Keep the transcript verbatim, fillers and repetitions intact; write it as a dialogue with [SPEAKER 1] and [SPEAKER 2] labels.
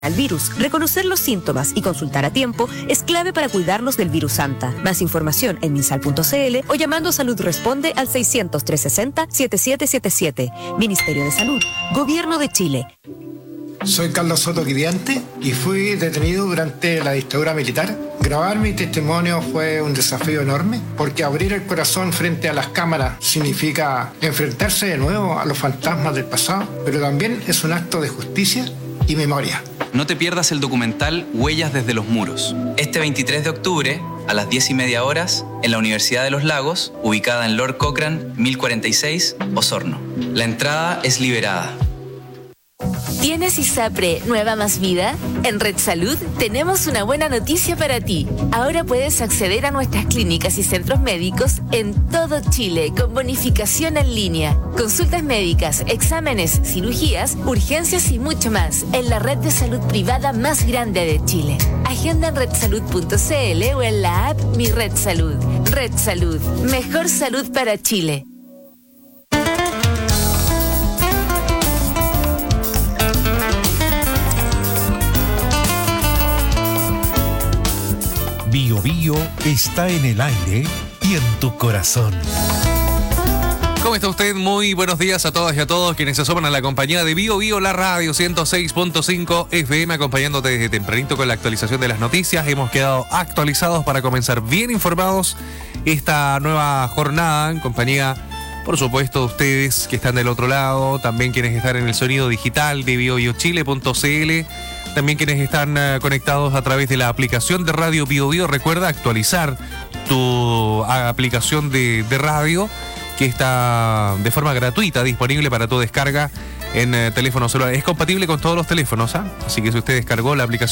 [SPEAKER 1] al virus. Reconocer los síntomas y consultar a tiempo es clave para cuidarnos del virus Santa. Más información en minsal punto cl o llamando a Salud Responde al seiscientos, trescientos sesenta, setenta y siete setenta y siete. Ministerio de Salud, Gobierno de Chile.
[SPEAKER 2] Soy Carlos Soto Guidiante y fui detenido durante la dictadura militar. Grabar mi testimonio fue un desafío enorme porque abrir el corazón frente a las cámaras significa enfrentarse de nuevo a los fantasmas del pasado, pero también es un acto de justicia y memoria.
[SPEAKER 3] No te pierdas el documental Huellas desde los Muros. Este veintitrés de octubre, a las diez y media horas, en la Universidad de los Lagos, ubicada en Lord Cochrane, mil cuarenta y seis, Osorno. La entrada es liberada.
[SPEAKER 4] ¿Tienes ISAPRE Nueva Más Vida? En Red Salud tenemos una buena noticia para ti. Ahora puedes acceder a nuestras clínicas y centros médicos en todo Chile con bonificación en línea. Consultas médicas, exámenes, cirugías, urgencias y mucho más en la red de salud privada más grande de Chile. Agenda en red salud punto cl o en la app Mi Red Salud. Red Salud, mejor salud para Chile.
[SPEAKER 5] Bio Bio está en el aire y en tu corazón.
[SPEAKER 6] ¿Cómo está usted? Muy buenos días a todas y a todos quienes se asoman a la compañía de Bio Bio, la radio ciento seis punto cinco F M, acompañándote desde tempranito con la actualización de las noticias. Hemos quedado actualizados para comenzar bien informados esta nueva jornada en compañía, por supuesto, de ustedes que están del otro lado, también quienes están en el sonido digital de bio bio chile punto cl. También quienes están uh, conectados a través de la aplicación de Radio Bio Bio. Recuerda actualizar tu aplicación de, de radio, que está de forma gratuita, disponible para tu descarga en uh, teléfono celular. Es compatible con todos los teléfonos, ¿ah? Así que si usted descargó la aplicación